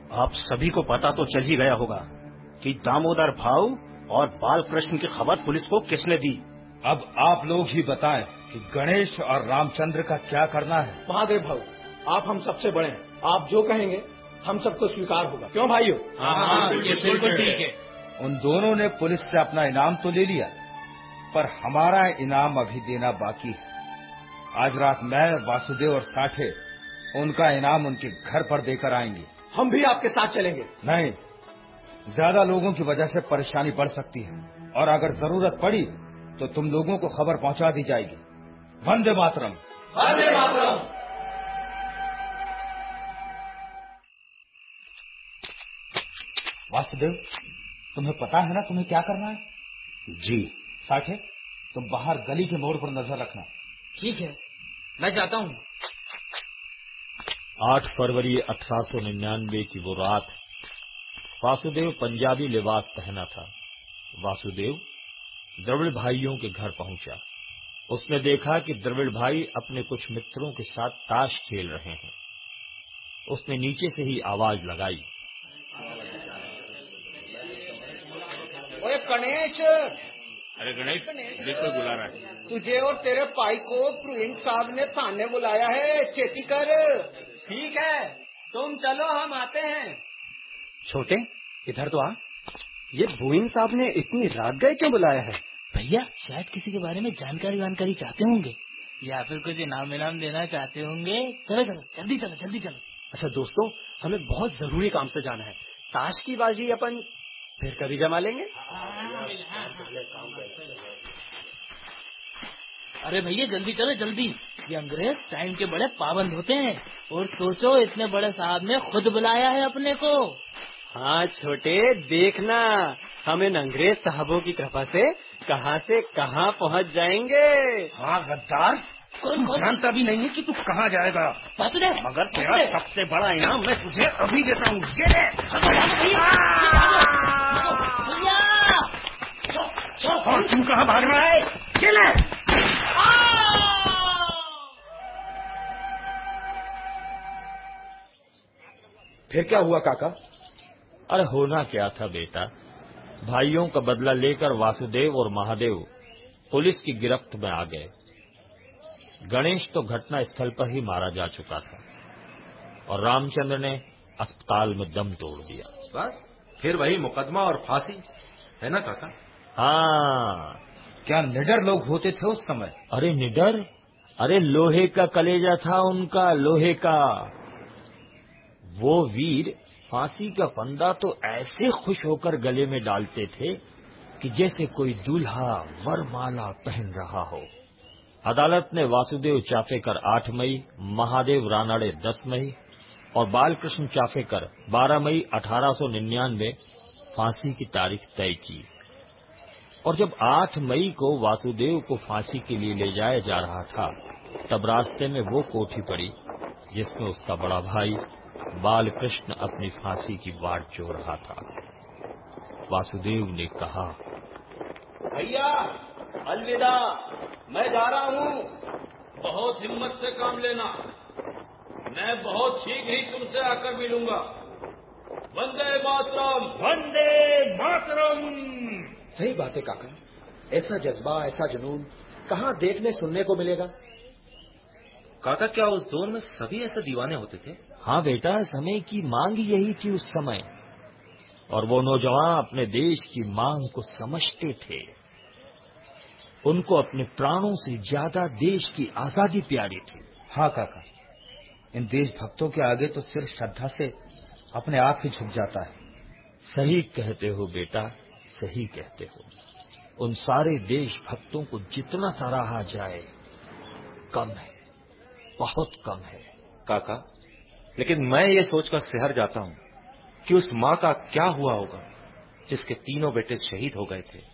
आप सभी को पता तो चल ही गया होगा कि दामोदर भाऊ और बालकृष्ण की खबर पुलिस को किसने दी। अब आप लोग ही बताएं कि गणेश और रामचंद्र का क्या करना है। महादेव भाऊ, आप हम सबसे बड़े हैं, आप जो कहेंगे हम सबको स्वीकार होगा। क्यों भाइयों? हाँ, बिल्कुल ठीक है। उन दोनों ने पुलिस से अपना इनाम तो ले लिया, पर हमारा इनाम अभी देना बाकी है। आज रात मैं, वासुदेव और साठे उनका इनाम उनके घर पर देकर आएंगे। हम भी आपके साथ चलेंगे। नहीं, ज्यादा लोगों की वजह से परेशानी बढ़ सकती है, और अगर जरूरत पड़ी तो तुम लोगों को खबर पहुंचा दी जाएगी। वंदे मातरम। वंदे मातरम। वासुदेव, तुम्हें पता है ना तुम्हें क्या करना है? जी। साठे, तुम बाहर गली के मोड़ पर नजर रखना। ठीक है, मैं जाता हूँ। 8 फरवरी 1899 की वो रात, वासुदेव पंजाबी लिबास पहना था। वासुदेव द्रविड़ भाइयों के घर पहुंचा। उसने देखा कि द्रविड़ भाई अपने कुछ मित्रों के साथ ताश खेल रहे हैं। उसने नीचे से ही आवाज लगाई, ओए गणेश। अरे गणेश, देखो बुला रहा है। तुझे और तेरे भाई को प्रोहित साहब ने थाने बुलाया है, चेती कर। ठीक है, तुम चलो, हम आते हैं। छोटे, इधर तो आ। ये भूइन साहब ने इतनी रात गए क्यों बुलाया है? भैया, शायद किसी के बारे में जानकारी चाहते होंगे, या फिर कुछ इनाम देना चाहते होंगे। चलो चलो, जल्दी चलो, जल्दी चलो। अच्छा दोस्तों, हमें बहुत जरूरी काम से जाना है। ताश की बाजी अपन फिर कभी जमा लेंगे। अरे भैया, जल्दी चलो, जल्दी। ये अंग्रेज टाइम के बड़े पाबंद होते हैं, और सोचो इतने बड़े साहब ने खुद बुलाया है अपने को। हाँ छोटे, देखना हम इन अंग्रेज साहबों की कृपा से कहाँ पहुँच जाएंगे। हाँ गद्दार, तू जानता भी नहीं है कि तू कहाँ जाएगा। मगर तेरा सबसे बड़ा इनाम मैं तुझे अभी देता हूँ। और तू कहाँ भाग रहा है? चले। फिर क्या हुआ काका? अरे होना क्या था बेटा, भाइयों का बदला लेकर वासुदेव और महादेव पुलिस की गिरफ्त में आ गए। गणेश तो घटना स्थल पर ही मारा जा चुका था, और रामचंद्र ने अस्पताल में दम तोड़ दिया। बस फिर वही मुकदमा और फांसी है ना काका? हाँ। क्या निडर लोग होते थे उस समय? अरे निडर, अरे लोहे का कलेजा था उनका, लोहे का। वो वीर फांसी का फंदा तो ऐसे खुश होकर गले में डालते थे कि जैसे कोई दूल्हा वरमाला पहन रहा हो। अदालत ने वासुदेव चाफेकर 8 मई, महादेव रानाड़े 10 मई और बालकृष्ण चाफेकर 12 मई 1899 फांसी की तारीख तय की। और जब 8 मई को वासुदेव को फांसी के लिए ले जाया जा रहा था, तब रास्ते में वो कोठी पड़ी जिसमें उसका बड़ा भाई बालकृष्ण अपनी फांसी की वाट जोड़ रहा था। वासुदेव ने कहा, भैया अलविदा, मैं जा रहा हूँ। बहुत हिम्मत से काम लेना, मैं बहुत शीघ्र ही तुमसे आकर मिलूंगा। वंदे मातरम। वंदे मातरम। सही बात है काका, ऐसा जज्बा, ऐसा जुनून कहाँ देखने सुनने को मिलेगा। काका, क्या उस दौर में सभी ऐसे दीवाने होते थे? हाँ बेटा, समय की मांग यही थी उस समय, और वो नौजवान अपने देश की मांग को समझते थे। उनको अपने प्राणों से ज्यादा देश की आजादी प्यारी थी। हाँ काका, इन देशभक्तों के आगे तो सिर श्रद्धा से अपने आप ही झुक जाता है। सही कहते हो बेटा, सही कहते हो। उन सारे देशभक्तों को जितना सराहा जाए कम है, बहुत कम है। काका, लेकिन मैं ये सोचकर शहर जाता हूँ कि उस माँ का क्या हुआ होगा जिसके तीनों बेटे शहीद हो गए थे।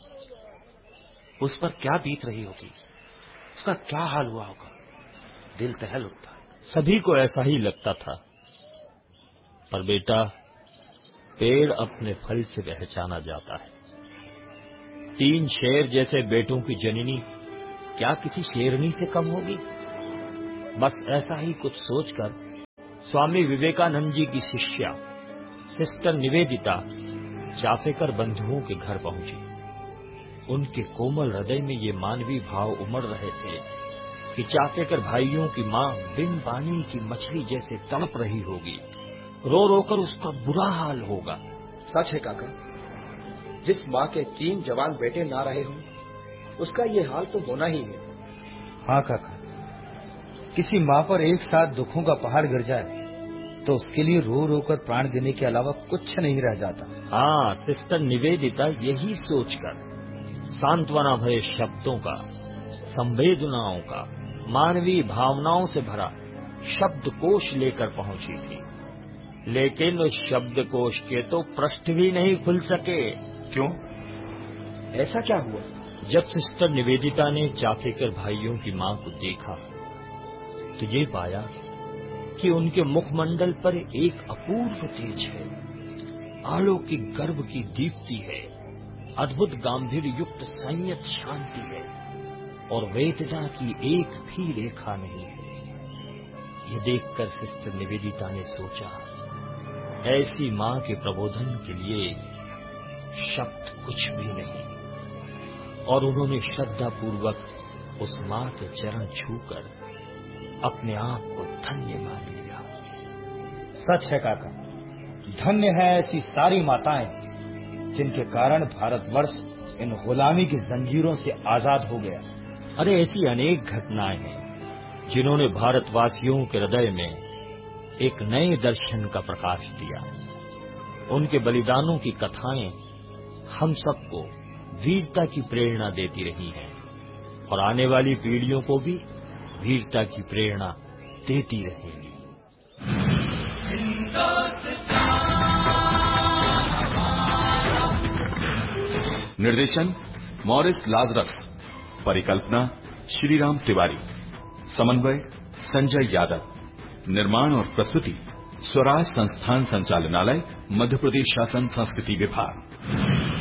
उस पर क्या बीत रही होगी, उसका क्या हाल हुआ होगा। दिल दहल उठता। सभी को ऐसा ही लगता था, पर बेटा, पेड़ अपने फल से पहचाना जाता है। 3 शेर जैसे बेटों की जननी क्या किसी शेरनी से कम होगी? बस ऐसा ही कुछ सोचकर स्वामी विवेकानंद जी की शिष्या सिस्टर निवेदिता चाफेकर बंधुओं के घर पहुंची। उनके कोमल हृदय में ये मानवीय भाव उमड़ रहे थे कि चाफेकर भाइयों की मां बिन पानी की मछली जैसे तड़प रही होगी, रो रोकर उसका बुरा हाल होगा। सच है काका, जिस माँ के 3 जवान बेटे ना रहे हों, उसका ये हाल तो होना ही है। हाँ काका, किसी माँ पर एक साथ दुखों का पहाड़ गिर जाए तो उसके लिए रो रो कर प्राण देने के अलावा कुछ नहीं रह जाता। हाँ, सिस्टर निवेदिता यही सोचकर सांत्वना भरे शब्दों का, संवेदनाओं का, मानवीय भावनाओं से भरा शब्दकोश लेकर पहुंची थी। लेकिन उस शब्दकोश के तो पृष्ठ भी नहीं खुल सके। क्यों? ऐसा क्या हुआ? जब सिस्टर निवेदिता ने चाफेकर भाइयों की मां को देखा तो ये पाया कि उनके मुखमंडल पर एक अपूर्व तेज है, अलौकिक गर्व की दीप्ति है, अद्भुत गांधीर्य युक्त संयत शांति है और वेदना की एक भी रेखा नहीं है। ये देखकर सिस्टर निवेदिता ने सोचा, ऐसी मां के प्रबोधन के लिए शब्द कुछ भी नहीं, और उन्होंने श्रद्धापूर्वक उस मां के चरण छूकर अपने आप को धन्य मान लिया। सच है काका, धन्य है ऐसी सारी माताएं जिनके कारण भारतवर्ष इन गुलामी की जंजीरों से आजाद हो गया। अरे ऐसी अनेक घटनाएं हैं जिन्होंने भारतवासियों के हृदय में एक नए दर्शन का प्रकाश दिया। उनके बलिदानों की कथाएं हम सबको वीरता की प्रेरणा देती रही हैं और आने वाली पीढ़ियों को भी वीरता की प्रेरणा देती रहेगी। निर्देशन मॉरिस लाजरस, परिकल्पना श्रीराम तिवारी, समन्वय संजय यादव, निर्माण और प्रस्तुति स्वराज संस्थान संचालनालय, मध्य प्रदेश शासन संस्कृति विभाग।